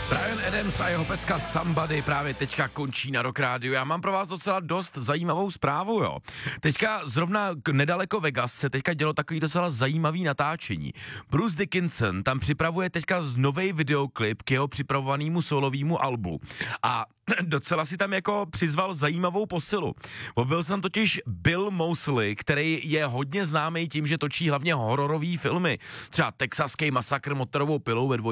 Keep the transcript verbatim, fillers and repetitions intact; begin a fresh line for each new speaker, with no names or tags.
Bryan Adams a jeho pecka Somebody právě teďka končí na Rock Rádiu. Já mám pro vás docela dost zajímavou zprávu, jo. Teďka zrovna nedaleko Vegas se teďka dělo takový docela zajímavý natáčení. Bruce Dickinson tam připravuje teďka nový videoklip k jeho připravovanému solovému albu. A docela si tam jako přizval zajímavou posilu. Byl jsem tam totiž Bill Moseley, který je hodně známý tím, že točí hlavně hororové filmy. Třeba Texaský masakr motorovou pilou ve dvoj